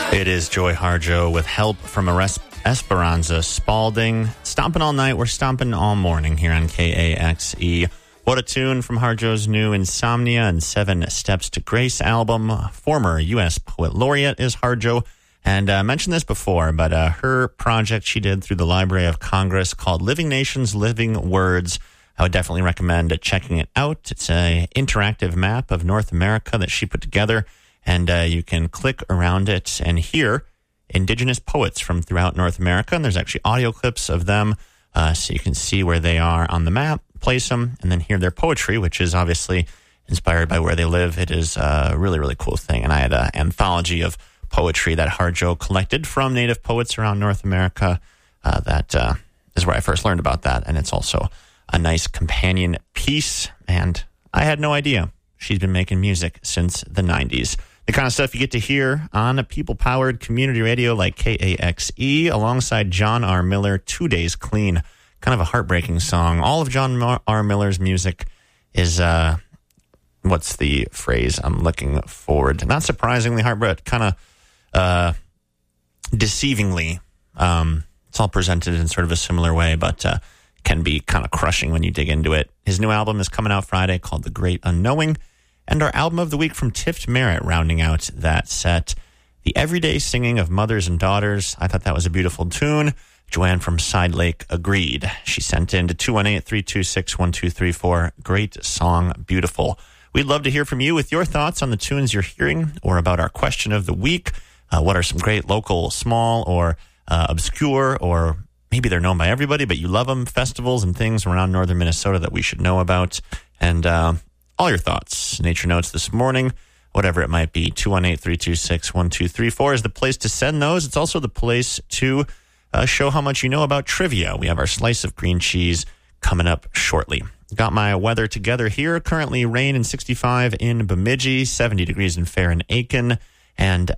It is Joy Harjo with help from Esperanza Spalding. Stomping all night, we're stomping all morning here on KAXE. What a tune from Harjo's new Insomnia and 7 Steps to Grace album. Former U.S. Poet Laureate is Harjo. And I mentioned this before, but her project she did through the Library of Congress called Living Nations, Living Words. I would definitely recommend checking it out. It's an interactive map of North America that she put together. And you can click around it and hear indigenous poets from throughout North America. And there's actually audio clips of them, so you can see where they are on the map, place them, and then hear their poetry, which is obviously inspired by where they live. It is a really, really cool thing. And I had an anthology of poetry that Harjo collected from Native poets around North America. That is where I first learned about that. And it's also a nice companion piece. And I had no idea she's been making music since the 90s. The kind of stuff you get to hear on a people-powered community radio like KAXE alongside John R. Miller, 2 Days Clean. Kind of a heartbreaking song. All of John R. Miller's music is, what's the phrase I'm looking forward? Not surprisingly hard, but kind of deceivingly. It's all presented in sort of a similar way, but can be kind of crushing when you dig into it. His new album is coming out Friday called The Great Unknowing. And our album of the week from Tift Merritt rounding out that set. The Everyday Singing of Mothers and Daughters. I thought that was a beautiful tune. Joanne from Side Lake agreed. She sent in to 218-326-1234. Great song, beautiful. We'd love to hear from you with your thoughts on the tunes you're hearing or about our question of the week. What are some great local, small, or obscure, or maybe they're known by everybody, but you love them, festivals and things around northern Minnesota that we should know about? And all your thoughts, nature notes this morning, whatever it might be. 218-326-1234 is the place to send those. It's also the place to show how much you know about trivia. We have our slice of green cheese coming up shortly. Got my weather together here. Currently rain and 65 in Bemidji, 70 degrees in Fair and Aiken, and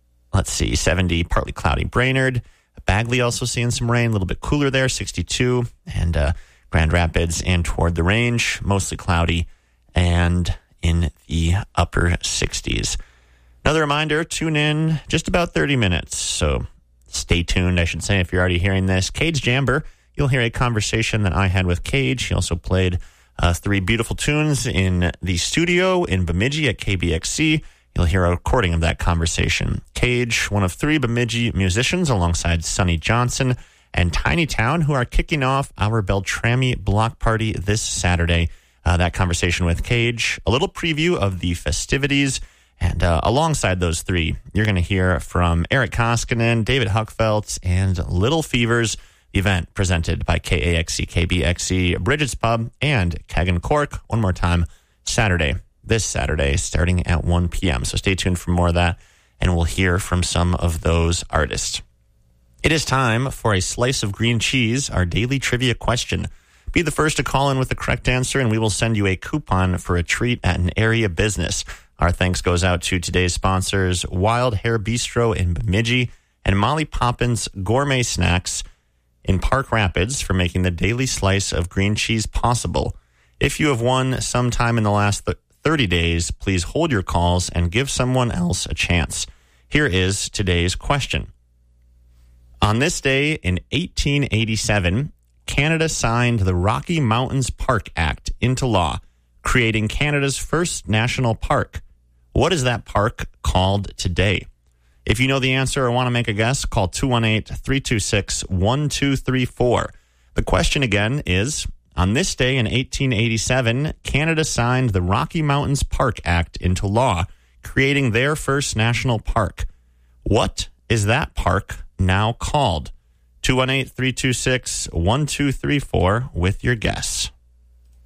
70, partly cloudy Brainerd. Bagley also seeing some rain, a little bit cooler there, 62, and Grand Rapids and toward the range, mostly cloudy and in the upper 60s. Another reminder, tune in just about 30 minutes, so stay tuned, I should say, if you're already hearing this. Cage Jamber, you'll hear a conversation that I had with Cage. He also played 3 beautiful tunes in the studio in Bemidji at KBXC. You'll hear a recording of that conversation. Cage, one of 3 Bemidji musicians alongside Sonny Johnson and Tiny Town, who are kicking off our Beltrami block party this Saturday. That conversation with Cage, a little preview of the festivities, and alongside those 3, you're going to hear from Eric Koskinen, David Huckfeldt, and Little Fevers, the event presented by KAXE, KBXE, Bridget's Pub, and Keg and Cork. One more time, this Saturday, starting at 1 p.m. So stay tuned for more of that, and we'll hear from some of those artists. It is time for a slice of green cheese, our daily trivia question. Be the first to call in with the correct answer, and we will send you a coupon for a treat at an area business. Our thanks goes out to today's sponsors, Wild Hair Bistro in Bemidji and Molly Poppins Gourmet Snacks in Park Rapids for making the daily slice of green cheese possible. If you have won sometime in the last 30 days, please hold your calls and give someone else a chance. Here is today's question. On this day in 1887, Canada signed the Rocky Mountains Park Act into law, creating Canada's first national park. What is that park called today? If you know the answer or want to make a guess, call 218-326-1234. The question again is, on this day in 1887, Canada signed the Rocky Mountains Park Act into law, creating their first national park. What is that park now called? 218-326-1234 with your guess.